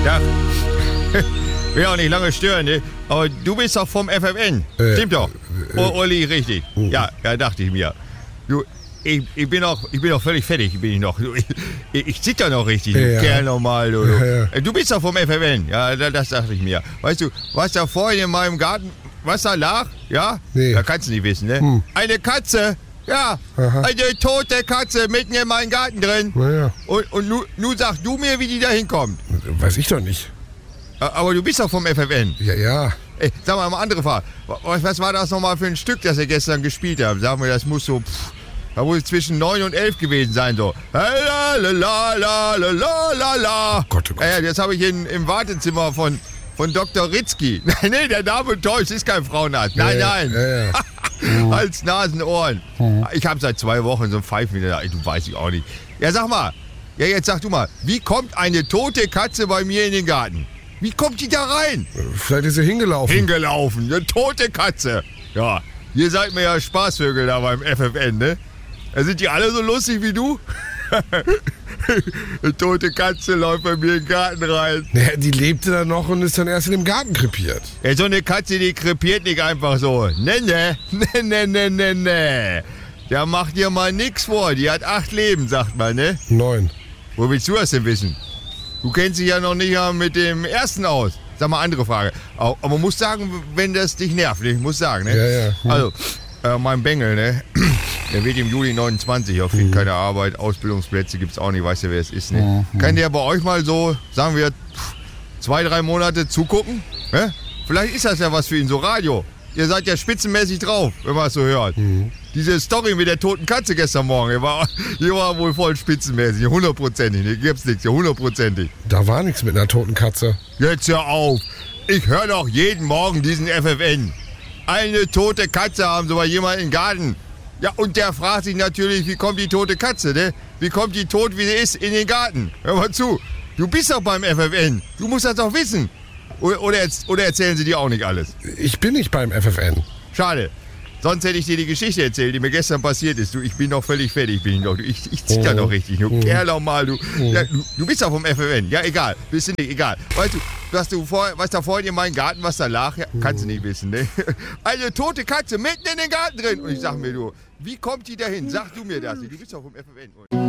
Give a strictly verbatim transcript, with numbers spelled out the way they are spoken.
Ja. Will auch nicht lange stören, ne? Aber du bist doch vom F F N. Äh, Stimmt doch. Äh, o- Olli, richtig. Uh. Ja, ja, dachte ich mir. Du, ich, ich bin auch, ich bin doch völlig fertig, bin ich noch. Du, ich, ich zitter noch richtig, du ja. Kerl normal. Du, du. Ja, ja. du bist doch vom F F N. Ja, das, das dachte ich mir. Weißt du, was da vorhin in meinem Garten, was da lag? Ja? Nee. Da kannst du nicht wissen, ne? Hm. Eine Katze. Ja, Aha. eine tote Katze mitten in meinem Garten drin. Naja. Und, und nun nu sagst du mir, wie die da hinkommt. Weiß ich doch nicht. Aber du bist doch vom F F N. Ja, ja. Ey, sag mal, mal andere Frage. Was, was war das nochmal für ein Stück, das ihr gestern gespielt habt? Sag mal, das muss so, pff, da muss zwischen neun und elf gewesen sein, so. La la la la la la la. Gott, oh Gott. Ja, das habe ich in, im Wartezimmer von, von Doktor Ritzky. Nee, der Name täuscht, ist kein Frauenarzt. Nein, ja, nein. Ja, ja. Hals, Nasen, Ohren. Mhm. Ich habe seit zwei Wochen so ein Pfeifen wieder da. Du weißt ich auch nicht. Ja, sag mal. Ja, jetzt sag du mal. Wie kommt eine tote Katze bei mir in den Garten? Wie kommt die da rein? Vielleicht ist sie hingelaufen. Hingelaufen. Eine tote Katze. Ja, ihr seid mir ja Spaßvögel da beim F F N, ne? Da sind die alle so lustig wie du? Eine tote Katze läuft bei mir in den Garten rein. Naja, die lebte dann noch und ist dann erst in dem Garten krepiert. Ja, so eine Katze, die krepiert nicht einfach so. Ne, ne, ne, ne, ne, ne, ne. Der macht dir mal nix vor. Die hat acht Leben, sagt man, ne? Neun. Wo willst du das denn wissen? Du kennst dich ja noch nicht mit dem ersten aus. Sag mal, andere Frage. Aber man muss sagen, wenn das dich nervt, ich muss sagen, ne? Ja, ja. Hm. Also, äh, mein Bengel, ne? Der wird im Juli neunundzwanzig, er findet mhm. keine Arbeit, Ausbildungsplätze gibt's auch nicht, weißt du, wer es ist, ne? Mhm. Kann der bei euch mal so, sagen wir, zwei, drei Monate zugucken? Ne? Vielleicht ist das ja was für ihn, so Radio. Ihr seid ja spitzenmäßig drauf, wenn man es so hört. Mhm. Diese Story mit der toten Katze gestern Morgen, die war, die war wohl voll spitzenmäßig, hundertprozentig, ne? Gibt's nichts, hundertprozentig. Da war nichts mit einer toten Katze. Jetzt hör auf, ich höre doch jeden Morgen diesen F F N. Eine tote Katze haben sie bei jemandem im Garten. Ja, und der fragt sich natürlich, wie kommt die tote Katze, ne? Wie kommt die tot, wie sie ist, in den Garten? Hör mal zu, du bist doch beim F F N. Du musst das doch wissen. Oder, oder, oder erzählen sie dir auch nicht alles? Ich bin nicht beim F F N. Schade. Sonst hätte ich dir die Geschichte erzählt, die mir gestern passiert ist. Du, ich bin doch völlig fertig, bin ich doch. Ich, ich zieh da noch richtig. Du Kerl auch mal, du, ja, du. Du bist doch vom F F N. Ja, egal. Bist du nicht, egal. Weißt du, was du vor, was da vorhin in meinem Garten, was da lag, ja, kannst du nicht wissen, ne? Eine tote Katze mitten in den Garten drin. Und ich sag mir, du, wie kommt die dahin? Sag du mir das. Du bist doch vom F F N.